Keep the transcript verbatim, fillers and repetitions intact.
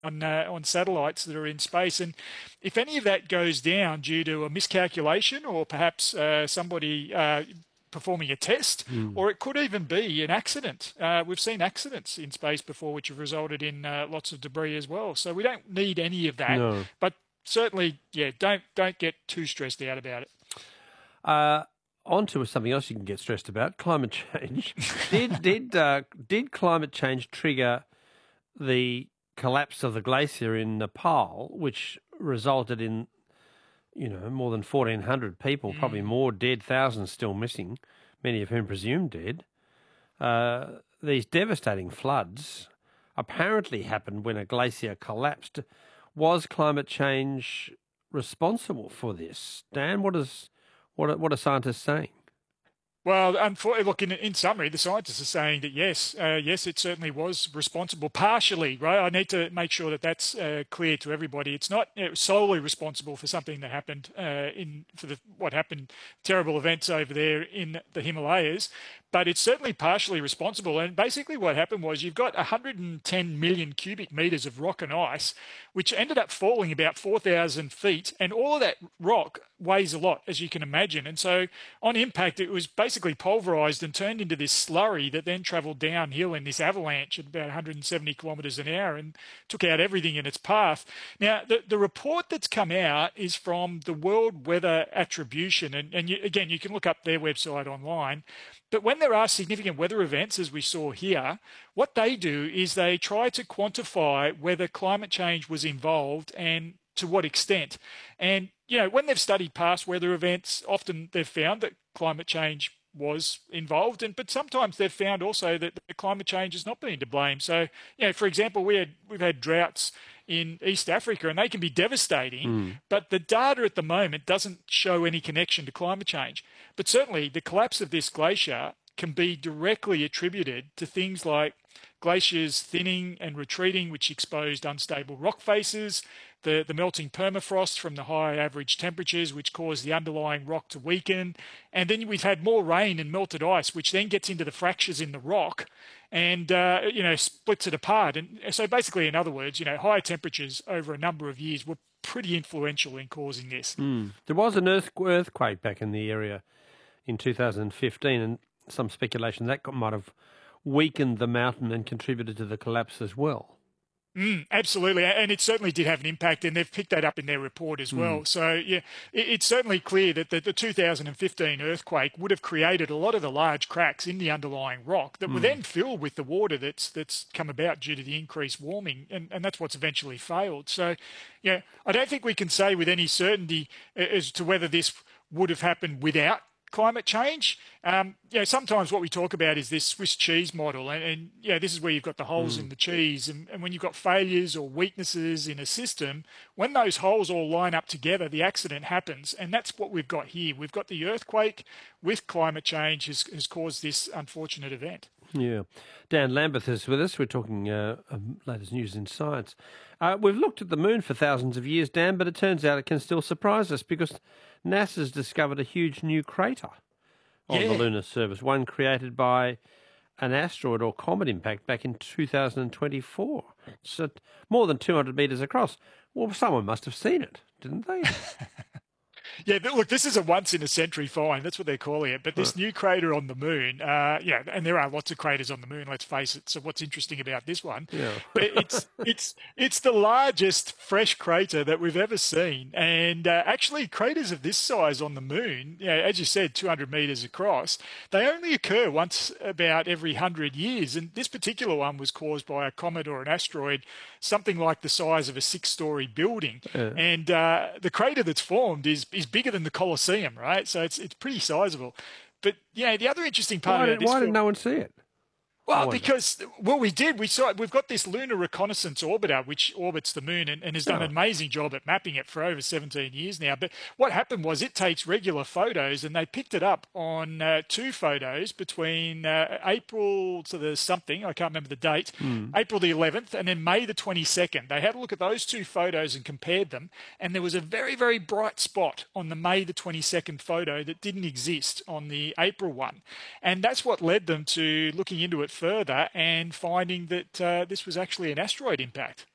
on uh, on satellites that are in space. And if any of that goes down due to a miscalculation or perhaps uh, somebody uh, performing a test, Mm. or it could even be an accident. Uh, we've seen accidents in space before which have resulted in uh, lots of debris as well. So we don't need any of that. No. But certainly, yeah, don't don't get too stressed out about it. Uh, on to something else you can get stressed about: climate change. did did uh, did climate change trigger the collapse of the glacier in Nepal, which resulted in, you know, more than fourteen hundred people, probably Mm. more dead, thousands still missing, many of whom presumed dead. Uh, these devastating floods apparently happened when a glacier collapsed. Was climate change responsible for this? Dan, what is what are, what are scientists saying? Well, unfortunately, look, in, in summary, the scientists are saying that yes, uh, yes, it certainly was responsible partially, right? I need to make sure that that's uh, clear to everybody. It's not it was solely responsible for something that happened uh, in for the what happened, terrible events over there in the Himalayas, but it's certainly partially responsible. And basically, what happened was you've got one hundred ten million cubic meters of rock and ice, which ended up falling about four thousand feet, and all of that rock weighs a lot, as you can imagine. And so, on impact, it was basically basically pulverized and turned into this slurry that then traveled downhill in this avalanche at about one hundred seventy kilometers an hour and took out everything in its path. Now, the, the report that's come out is from the World Weather Attribution. And, and you, again, you can look up their website online. But when there are significant weather events, as we saw here, what they do is they try to quantify whether climate change was involved and to what extent. And, you know, when they've studied past weather events, often they've found that climate change was involved, and but sometimes they've found also that the climate change has not been to blame. So, you know, for example, we had we've had droughts in East Africa, and they can be devastating. Mm. But the data at the moment doesn't show any connection to climate change. But certainly, the collapse of this glacier can be directly attributed to things like glaciers thinning and retreating, which exposed unstable rock faces, the, the melting permafrost from the high average temperatures, which caused the underlying rock to weaken. And then we've had more rain and melted ice, which then gets into the fractures in the rock and, uh, you know, splits it apart. And so basically, in other words, you know, higher temperatures over a number of years were pretty influential in causing this. Mm. There was an earth, earthquake back in the area in two thousand fifteen, and some speculation that might have weakened the mountain and contributed to the collapse as well. Mm, absolutely, and it certainly did have an impact, and they've picked that up in their report as well. Mm. So, yeah, it, it's certainly clear that the, the two thousand fifteen earthquake would have created a lot of the large cracks in the underlying rock that Mm. were then filled with the water that's that's come about due to the increased warming, and, and that's what's eventually failed. So, yeah, I don't think we can say with any certainty as to whether this would have happened without climate change. Um, you know, sometimes what we talk about is this Swiss cheese model, and, and you know, this is where you've got the holes Mm. in the cheese, and, and when you've got failures or weaknesses in a system, when those holes all line up together, the accident happens, and that's what we've got here. We've got the earthquake with climate change has, has caused this unfortunate event. Yeah. Dan Lambeth is with us. We're talking uh, um, latest news in science. Uh, we've looked at the moon for thousands of years, Dan, but it turns out it can still surprise us because NASA's discovered a huge new crater on Yeah. the lunar surface, one created by an asteroid or comet impact back in two thousand twenty-four. It's uh, more than two hundred metres across. Well, someone must have seen it, didn't they? Yeah, but look, this is a once in a century find. That's what they're calling it. But this Huh. new crater on the moon, uh, yeah, and there are lots of craters on the moon. Let's face it. So what's interesting about this one? Yeah. But it's it's it's the largest fresh crater that we've ever seen, and uh, actually, craters of this size on the moon, you know, as you said, two hundred meters across, they only occur once about every hundred years. And this particular one was caused by a comet or an asteroid, something like the size of a six-story building. Yeah. And uh, the crater that's formed is is bigger than the Colosseum, right? So it's it's pretty sizable. But you know, the other interesting part Why, about did, this why did film, no one see it? I well, wonder. because well, we did. We saw we've got this lunar reconnaissance orbiter which orbits the moon and, and has done Oh. an amazing job at mapping it for over seventeen years now. But what happened was it takes regular photos, and they picked it up on uh, two photos between uh, April to the something I can't remember the date, Mm. April the eleventh, and then May the twenty-second. They had a look at those two photos and compared them, and there was a very very bright spot on the May the twenty-second photo that didn't exist on the April one, and that's what led them to looking into it further and finding that uh, this was actually an asteroid impact.